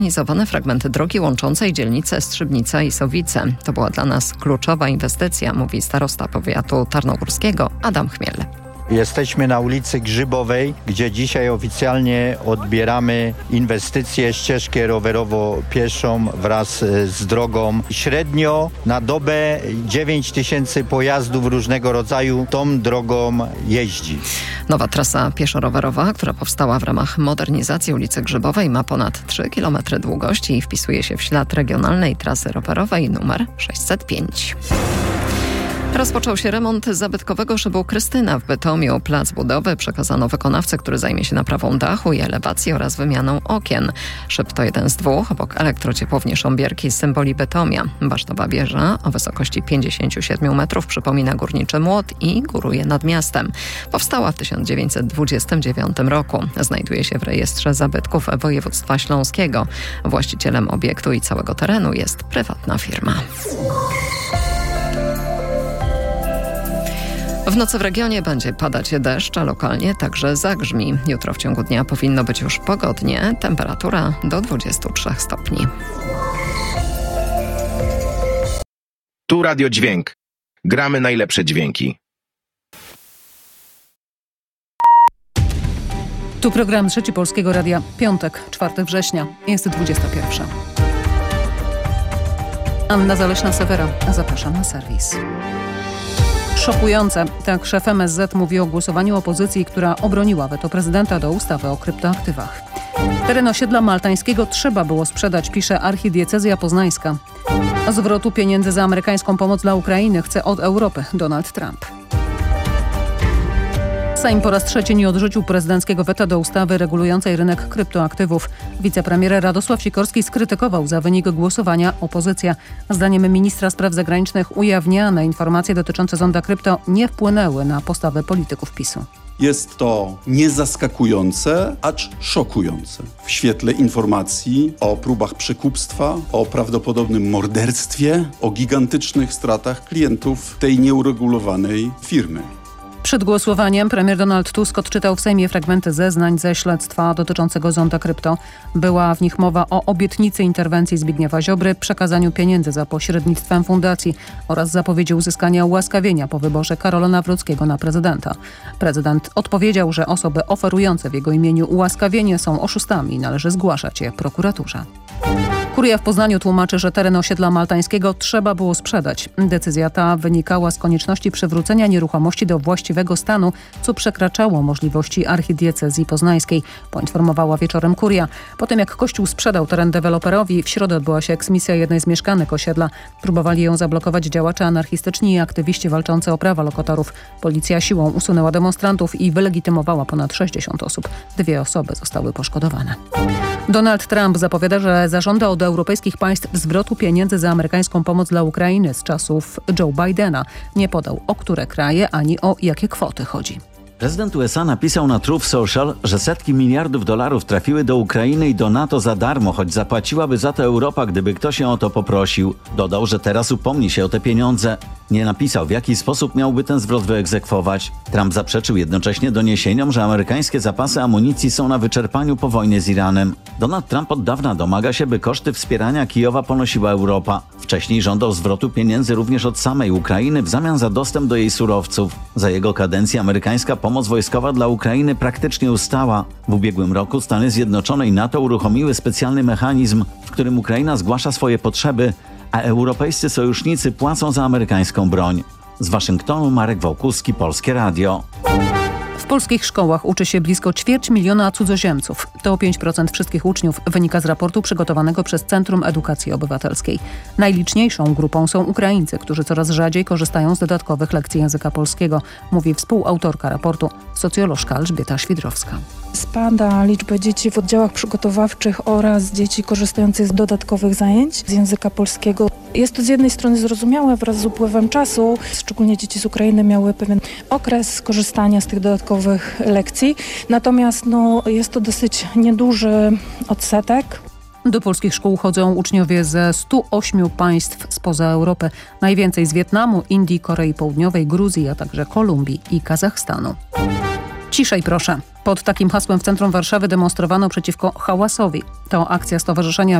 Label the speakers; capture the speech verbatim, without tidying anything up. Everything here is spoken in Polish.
Speaker 1: modernizowane fragmenty drogi łączącej dzielnice Strzybnica i Sowice. To była dla nas kluczowa inwestycja, mówi starosta powiatu tarnogórskiego Adam Chmiel.
Speaker 2: Jesteśmy na ulicy Grzybowej, gdzie dzisiaj oficjalnie odbieramy inwestycję, ścieżkę rowerowo-pieszą wraz z drogą. Średnio na dobę dziewięć tysięcy pojazdów różnego rodzaju tą drogą jeździ.
Speaker 1: Nowa trasa pieszo-rowerowa, która powstała w ramach modernizacji ulicy Grzybowej, ma ponad trzy kilometry długości i wpisuje się w ślad regionalnej trasy rowerowej numer sześćset pięć. Rozpoczął się remont zabytkowego szybu Krystyna w Bytomiu. Plac budowy przekazano wykonawcy, który zajmie się naprawą dachu i elewacji oraz wymianą okien. Szyb to jeden z dwóch obok elektrociepłowni Sząbierki z symboli Bytomia. Basztowa wieża o wysokości pięćdziesiąt siedem metrów przypomina górniczy młot i góruje nad miastem. Powstała w tysiąc dziewięćset dwudziestym dziewiątym roku. Znajduje się w rejestrze zabytków województwa śląskiego. Właścicielem obiektu i całego terenu jest prywatna firma. W nocy w regionie będzie padać deszcz, a lokalnie także zagrzmi. Jutro w ciągu dnia powinno być już pogodnie. Temperatura do dwudziestu trzech stopni.
Speaker 3: Tu Radio Dźwięk. Gramy najlepsze dźwięki.
Speaker 4: Tu program Trzeci Polskiego Radia. Piątek, czwartego września. Jest dwudziesta pierwsza. Anna Zaleśna-Sewera. Zapraszam na serwis. Szokujące. Tak szef M S Z mówi o głosowaniu opozycji, która obroniła weto prezydenta do ustawy o kryptoaktywach. Teren osiedla maltańskiego trzeba było sprzedać, pisze archidiecezja poznańska. Zwrotu pieniędzy za amerykańską pomoc dla Ukrainy chce od Europy Donald Trump. Sejm po raz trzeci nie odrzucił prezydenckiego weta do ustawy regulującej rynek kryptoaktywów. Wicepremier Radosław Sikorski skrytykował za wynik głosowania opozycja. Zdaniem ministra spraw zagranicznych ujawniane informacje dotyczące zonda krypto nie wpłynęły na postawę polityków PiSu.
Speaker 5: Jest to niezaskakujące, acz szokujące. W świetle informacji o próbach przekupstwa, o prawdopodobnym morderstwie, o gigantycznych stratach klientów tej nieuregulowanej firmy.
Speaker 4: Przed głosowaniem premier Donald Tusk odczytał w Sejmie fragmenty zeznań ze śledztwa dotyczącego zonda krypto. Była w nich mowa o obietnicy interwencji Zbigniewa Ziobry, przekazaniu pieniędzy za pośrednictwem fundacji oraz zapowiedzi uzyskania ułaskawienia po wyborze Karola Nawrockiego na prezydenta. Prezydent odpowiedział, że osoby oferujące w jego imieniu ułaskawienie są oszustami i należy zgłaszać je prokuraturze. Kuria w Poznaniu tłumaczy, że teren osiedla maltańskiego trzeba było sprzedać. Decyzja ta wynikała z konieczności przywrócenia nieruchomości do właściwego stanu, co przekraczało możliwości archidiecezji poznańskiej, poinformowała wieczorem Kuria. Po tym jak Kościół sprzedał teren deweloperowi, w środę odbyła się eksmisja jednej z mieszkanek osiedla. Próbowali ją zablokować działacze anarchistyczni i aktywiści walczący o prawa lokatorów. Policja siłą usunęła demonstrantów i wylegitymowała ponad sześćdziesiąt osób. Dwie osoby zostały poszkodowane. Donald Trump zapowiada, że zażąda od europejskich państw zwrotu pieniędzy za amerykańską pomoc dla Ukrainy z czasów Joe Bidena. Nie podał, o które kraje ani o jakie kwoty chodzi.
Speaker 6: Prezydent U S A napisał na Truth Social, że setki miliardów dolarów trafiły do Ukrainy i do NATO za darmo, choć zapłaciłaby za to Europa, gdyby ktoś ją o to poprosił. Dodał, że teraz upomni się o te pieniądze. Nie napisał, w jaki sposób miałby ten zwrot wyegzekwować. Trump zaprzeczył jednocześnie doniesieniom, że amerykańskie zapasy amunicji są na wyczerpaniu po wojnie z Iranem. Donald Trump od dawna domaga się, by koszty wspierania Kijowa ponosiła Europa. Wcześniej żądał zwrotu pieniędzy również od samej Ukrainy w zamian za dostęp do jej surowców. Za jego kadencji amerykańska pomoc wojskowa dla Ukrainy praktycznie ustała. W ubiegłym roku Stany Zjednoczone i NATO uruchomiły specjalny mechanizm, w którym Ukraina zgłasza swoje potrzeby, a europejscy sojusznicy płacą za amerykańską broń. Z Waszyngtonu Marek Wałkuski, Polskie Radio.
Speaker 4: W polskich szkołach uczy się blisko ćwierć miliona cudzoziemców. To pięć procent wszystkich uczniów, wynika z raportu przygotowanego przez Centrum Edukacji Obywatelskiej. Najliczniejszą grupą są Ukraińcy, którzy coraz rzadziej korzystają z dodatkowych lekcji języka polskiego, mówi współautorka raportu, socjolożka Elżbieta Świdrowska.
Speaker 7: Spada liczba dzieci w oddziałach przygotowawczych oraz dzieci korzystających z dodatkowych zajęć z języka polskiego. Jest to z jednej strony zrozumiałe wraz z upływem czasu, szczególnie dzieci z Ukrainy miały pewien okres korzystania z tych dodatkowych lekcji, natomiast no, jest to dosyć nieduży odsetek.
Speaker 4: Do polskich szkół chodzą uczniowie ze stu ośmiu państw spoza Europy, najwięcej z Wietnamu, Indii, Korei Południowej, Gruzji, a także Kolumbii i Kazachstanu. Ciszej proszę. Pod takim hasłem w centrum Warszawy demonstrowano przeciwko hałasowi. To akcja Stowarzyszenia